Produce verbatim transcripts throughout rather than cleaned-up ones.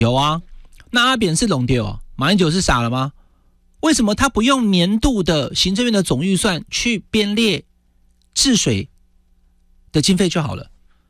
有啊，那阿扁是弄丢，马英九是傻了吗？为什么他不用年度的行政院的总预算去编列治水的经费就好了？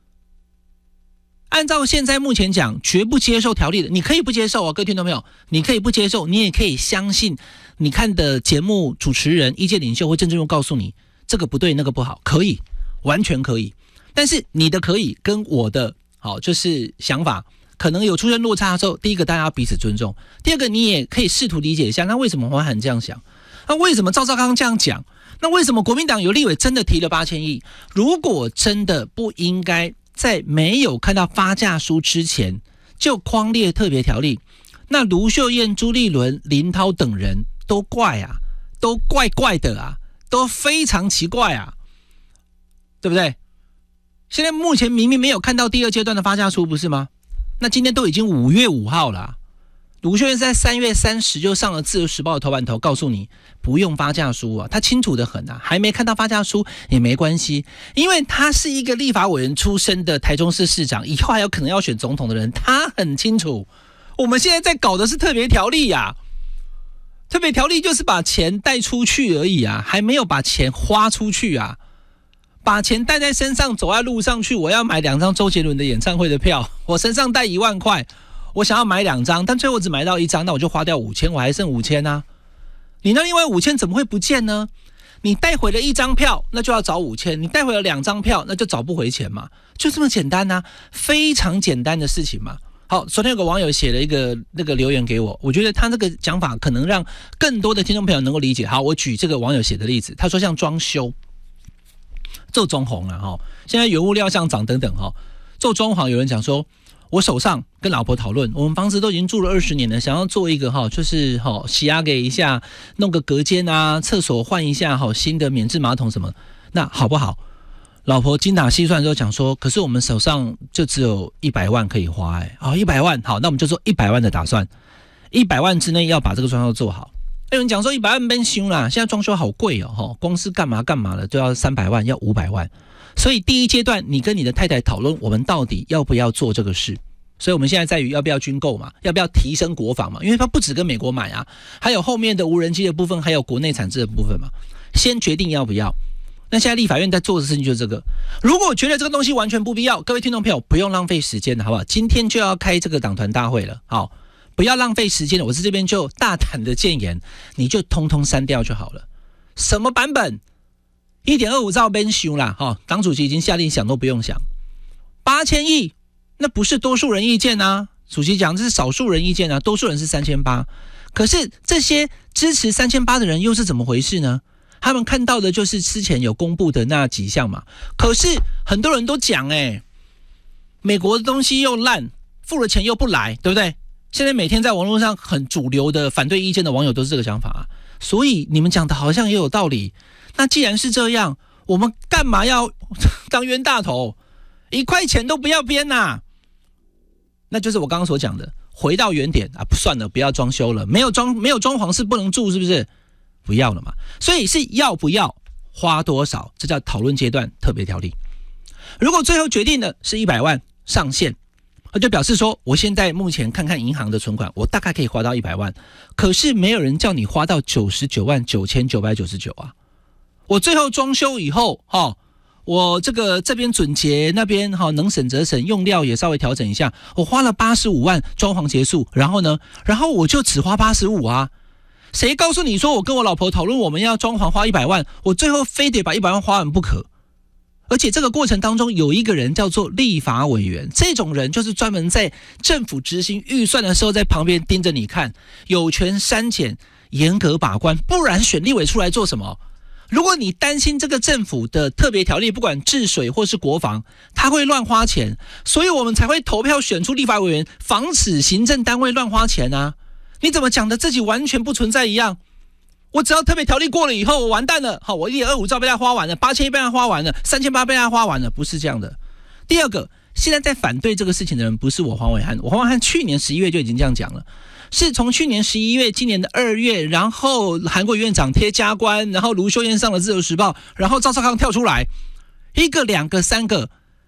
按照现在目前讲，绝不接受条例的，你可以不接受啊，各位听到没有？你可以不接受，你也可以相信你看的节目主持人、意见领袖或政治人物告诉你这个不对，那个不好，可以，完全可以。但是你的可以跟我的好就是想法可能有出现落差的时候，第一个大家要彼此尊重，第二个你也可以试图理解一下，那为什么黄涵这样想？那为什么赵少康这样讲？那为什么国民党有立委真的提了八千亿？如果真的不应该在没有看到发价书之前就匡列特别条例，那卢秀燕、朱立伦、林涛等人都怪啊，都怪怪的啊，都非常奇怪啊，对不对？现在目前明明没有看到第二阶段的发价书，不是吗？那今天都已经五月五号了、啊，卢秀燕在三月三十就上了自由时报的头版头，告诉你不用发价书啊，他清楚的很啊，还没看到发价书也没关系，因为他是一个立法委员出身的台中市市长，以后还有可能要选总统的人，他很清楚。我们现在在搞的是特别条例啊，特别条例就是把钱带出去而已啊，还没有把钱花出去啊。把钱带在身上，走在路上去，我要买两张周杰伦的演唱会的票，我身上带一万块，我想要买两张，但最后只买到一张，那我就花掉五千，我还剩五千啊。你那另外五千怎么会不见呢？你带回了一张票，那就要找五千；你带回了两张票，那就找不回钱嘛，就这么简单啊，非常简单的事情嘛。好，昨天有个网友写了一个那个留言给我，我觉得他这个讲法可能让更多的听众朋友能够理解。好，我举这个网友写的例子，他说像装修。做装潢啊哈，现在原物料上涨等等哈，做装潢有人讲说，我手上跟老婆讨论，我们房子都已经住了二十年了，想要做一个哈，就是哈洗牙给一下，弄个隔间啊，厕所换一下哈，新的免治马桶什么，那好不好？老婆精打细算之后讲说，可是我们手上就只有一百万可以花哎、欸，好一百万，好，那我们就做一百万的打算，一百万之内要把这个装修做好。有人讲说一百万变凶啦，现在装修好贵哦，光是干嘛干嘛的都要三百万，要五百万。所以第一阶段，你跟你的太太讨论，我们到底要不要做这个事？所以我们现在在于要不要军购嘛，要不要提升国防嘛？因为它不只跟美国买啊，还有后面的无人机的部分，还有国内产制的部分嘛。先决定要不要。那现在立法院在做的事情就是这个。如果觉得这个东西完全不必要，各位听众朋友不用浪费时间，好不好？今天就要开这个党团大会了，好。不要浪费时间了，我在这边就大胆的建言，你就通通删掉就好了。什么版本 一点二五 兆变修啦，哈，党主席已经下令想都不用想。八千亿，那不是多数人意见啊，主席讲这是少数人意见啊，多数人是三千八。可是这些支持三千八的人又是怎么回事呢？他们看到的就是之前有公布的那几项嘛。可是很多人都讲，哎、欸，美国的东西又烂，付了钱又不来，对不对？现在每天在网络上很主流的反对意见的网友都是这个想法、啊，所以你们讲的好像也有道理。那既然是这样，我们干嘛要当冤大头？一块钱都不要编呐、啊！那就是我刚刚所讲的，回到原点啊！不算了，不要装修了，没有装没有装潢是不能住，是不是？不要了嘛。所以是要不要花多少，这叫讨论阶段特别条例。如果最后决定的是一百万上限。就表示说，我现在目前看看银行的存款，我大概可以花到一百万，可是没有人叫你花到九十九万九千九百九十九啊！我最后装修以后，哈，我这个这边准结，那边哈能省则省，用料也稍微调整一下，我花了八十五万装潢结束，然后呢，然后我就只花八十五啊！谁告诉你说我跟我老婆讨论我们要装潢花一百万，我最后非得把一百万花完不可？而且这个过程当中有一个人叫做立法委员，这种人就是专门在政府执行预算的时候在旁边盯着你看，有权删减，严格把关，不然选立委出来做什么？如果你担心这个政府的特别条例，不管治水或是国防，他会乱花钱，所以我们才会投票选出立法委员，防止行政单位乱花钱啊！你怎么讲的自己完全不存在一样？我只要特别条例过了以后，我完蛋了。好，我一点二五兆被他花完了，八千亿被他花完了，三千八被他花完了，不是这样的。第二个，现在在反对这个事情的人不是我黄伟汉，我黄伟汉去年十一月就已经这样讲了，是从去年十一月、今年的二月，然后韩国院长贴加官，然后卢秀燕上了自由时报，然后赵少康跳出来，一个、两个、三个，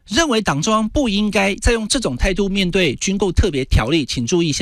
认为党中央不应该再用这种态度面对军购特别条例，请注意。